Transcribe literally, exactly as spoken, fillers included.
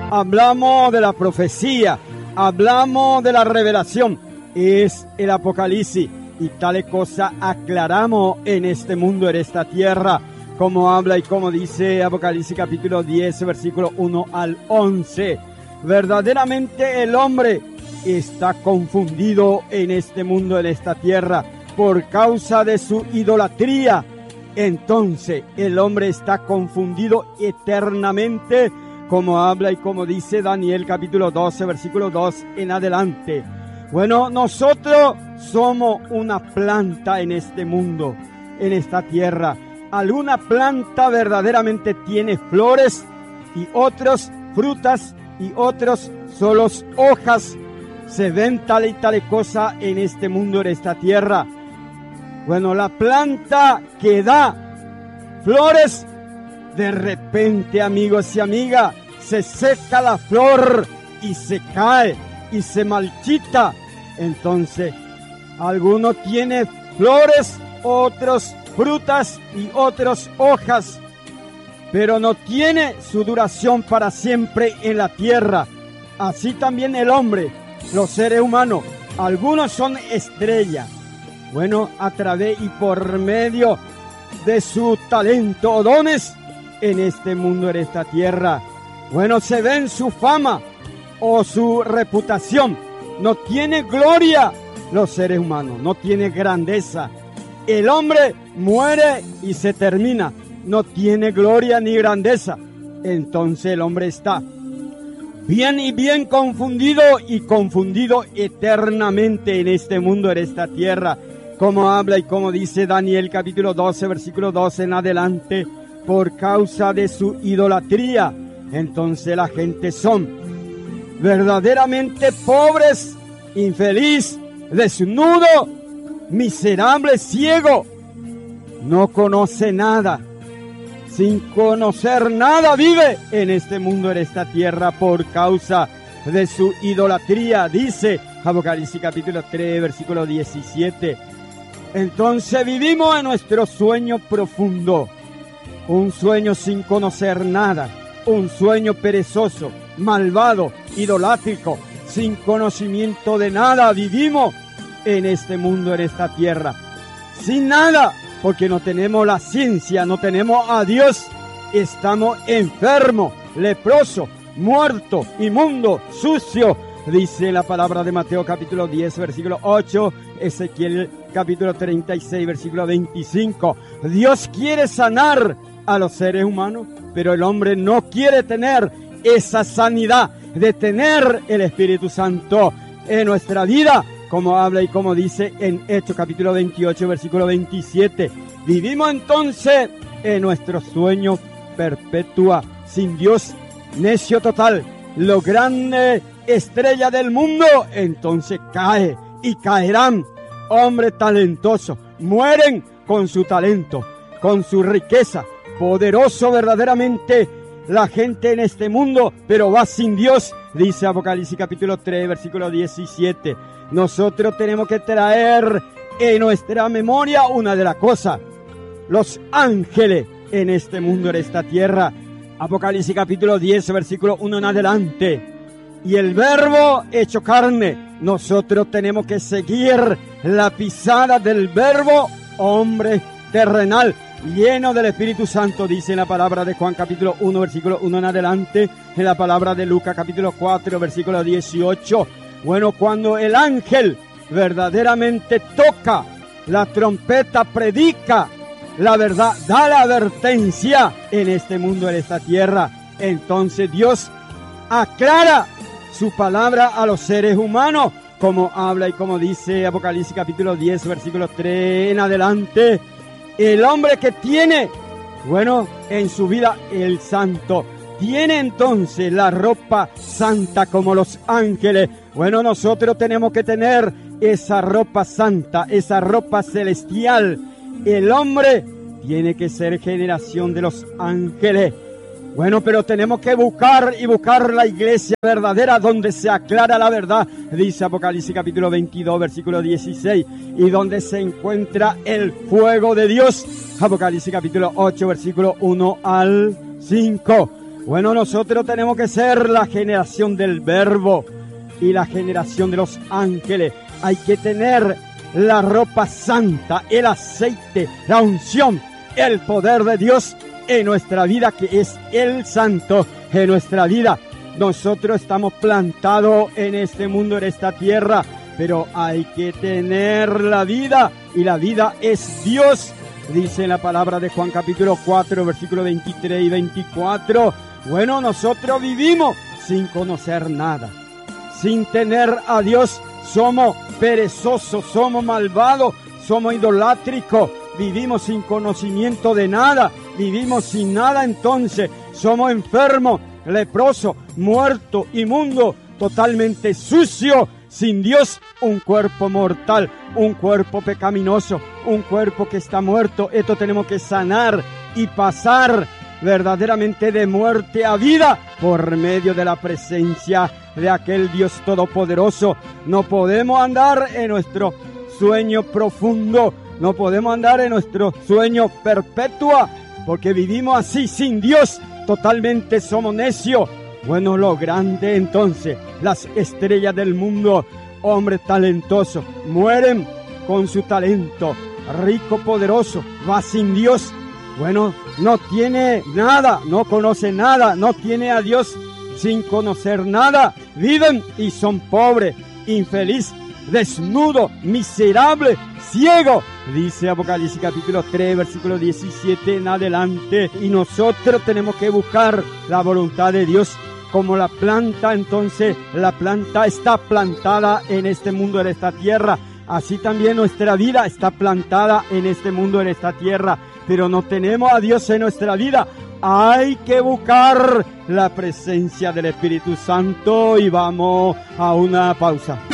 hablamos de la profecía, hablamos de la revelación, es el Apocalipsis, y tales cosas aclaramos en este mundo, en esta tierra, como habla y como dice Apocalipsis capítulo diez, versículo uno al once. Verdaderamente el hombre está confundido en este mundo, en esta tierra, por causa de su idolatría. Entonces el hombre está confundido eternamente, como habla y como dice Daniel capítulo doce, versículo dos en adelante. Bueno, nosotros somos una planta en este mundo, en esta tierra. Alguna planta verdaderamente tiene flores y otros frutas y otros solo hojas. Se ven tal y tal cosa en este mundo, en esta tierra. Bueno, la planta que da flores, de repente, amigos y amigas, se seca la flor y se cae y se marchita. Entonces, algunos tienen flores, otros frutas y otros hojas, pero no tiene su duración para siempre en la tierra. Así también el hombre, los seres humanos, algunos son estrellas. Bueno, a través y por medio de su talento o dones en este mundo, en esta tierra. Bueno, se ven su fama o su reputación. No tiene gloria los seres humanos, no tiene grandeza. El hombre muere y se termina, no tiene gloria ni grandeza. Entonces el hombre está bien y bien confundido y confundido eternamente en este mundo, en esta tierra. Como habla y como dice Daniel capítulo doce, versículo doce en adelante, por causa de su idolatría. Entonces la gente son verdaderamente pobres, infeliz, desnudo, miserable, ciego. No conoce nada. Sin conocer nada vive en este mundo, en esta tierra, por causa de su idolatría. Dice Apocalipsis capítulo tres, versículo diecisiete. Entonces vivimos en nuestro sueño profundo, un sueño sin conocer nada, un sueño perezoso, malvado, idolátrico, sin conocimiento de nada. Vivimos en este mundo, en esta tierra, sin nada, porque no tenemos la ciencia, no tenemos a Dios. Estamos enfermos, leprosos, muertos, inmundos, sucios. Dice la palabra de Mateo capítulo diez, versículo ocho, Ezequiel capítulo treinta y seis, versículo veinticinco. Dios quiere sanar a los seres humanos, pero el hombre no quiere tener esa sanidad de tener el Espíritu Santo en nuestra vida, como habla y como dice en Hechos capítulo veintiocho, versículo veintisiete. Vivimos entonces en nuestro sueño perpetua, sin Dios, necio total. Lo grande estrella del mundo, entonces cae y caerán. Hombres talentosos mueren con su talento, con su riqueza, poderoso verdaderamente la gente en este mundo, pero va sin Dios, dice Apocalipsis capítulo tres, versículo diecisiete. Nosotros tenemos que traer en nuestra memoria una de las cosas: los ángeles en este mundo, en esta tierra. Apocalipsis capítulo diez, versículo uno en adelante. Y el verbo hecho carne. Nosotros tenemos que seguir la pisada del verbo, hombre terrenal, lleno del Espíritu Santo, dice en la palabra de Juan capítulo uno, versículo uno en adelante, en la palabra de Lucas capítulo cuatro, versículo dieciocho. Bueno, cuando el ángel verdaderamente toca la trompeta, predica la verdad, da la advertencia en este mundo, en esta tierra, entonces Dios aclara su palabra a los seres humanos, como habla y como dice Apocalipsis capítulo diez, versículo tres en adelante. El hombre que tiene, bueno, en su vida el santo, tiene entonces la ropa santa como los ángeles. Bueno, nosotros tenemos que tener esa ropa santa, esa ropa celestial. El hombre tiene que ser generación de los ángeles. Bueno, pero tenemos que buscar y buscar la iglesia verdadera donde se aclara la verdad, dice Apocalipsis capítulo veintidós, versículo dieciséis, y donde se encuentra el fuego de Dios, Apocalipsis capítulo ocho, versículo uno al cinco. Bueno, nosotros tenemos que ser la generación del Verbo y la generación de los ángeles. Hay que tener la ropa santa, el aceite, la unción, el poder de Dios en nuestra vida, que es el santo en nuestra vida. Nosotros estamos plantados en este mundo, en esta tierra, pero hay que tener la vida, y la vida es Dios. Dice la palabra de Juan capítulo cuatro, versículos veintitrés y veinticuatro. Bueno, nosotros vivimos sin conocer nada. Sin tener a Dios, somos perezosos, somos malvados, somos idolátricos, vivimos sin conocimiento de nada, vivimos sin nada, entonces somos enfermos, leprosos, muertos, inmundos, totalmente sucios, sin Dios, un cuerpo mortal, un cuerpo pecaminoso, un cuerpo que está muerto. Esto tenemos que sanar y pasar verdaderamente de muerte a vida por medio de la presencia de aquel Dios todopoderoso. No podemos andar en nuestro sueño profundo, no podemos andar en nuestro sueño perpetuo, porque vivimos así sin Dios, totalmente somos necios. Bueno, lo grande entonces, las estrellas del mundo, hombres talentosos, mueren con su talento, rico, poderoso, va sin Dios. Bueno, no tiene nada, no conoce nada, no tiene a Dios, sin conocer nada, viven y son pobres, infeliz, desnudo, miserable, ciego. Dice Apocalipsis capítulo tres, versículo diecisiete en adelante. Y nosotros tenemos que buscar la voluntad de Dios como la planta. Entonces la planta está plantada en este mundo, en esta tierra. Así también nuestra vida está plantada en este mundo, en esta tierra. Pero no tenemos a Dios en nuestra vida. Hay que buscar la presencia del Espíritu Santo, y vamos a una pausa.